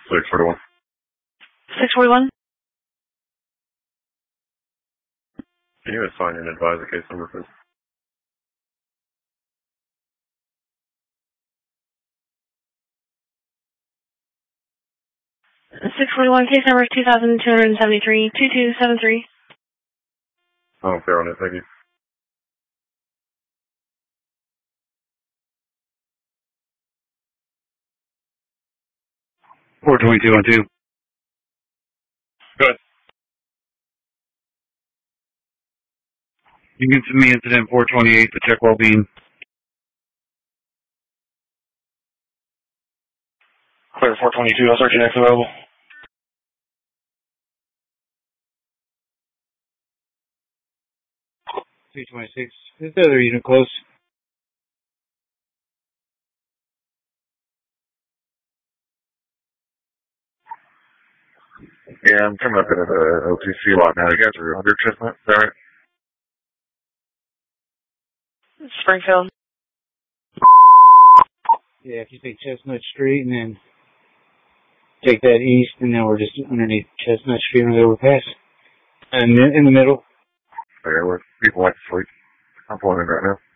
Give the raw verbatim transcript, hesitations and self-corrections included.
six forty-one. six forty-one? Can you assign and advise the case number, please? six forty-one, case number two thousand two hundred seventy-three, two two seven three. Oh, fair on it, thank you. four twenty-two on two. Good. You can send me incident four twenty-eight to check well-being. Clear four twenty-two, I'll start your next available. two twenty-six. Is the other unit close? Yeah, I'm coming up into the O T C lot now. You guys are under Chestnut, is that right? Springfield. Yeah, if you take Chestnut Street and then take that east, and then we're just underneath Chestnut Street on the overpass. And in the middle. Okay, where people like to sleep. I'm pulling in right now.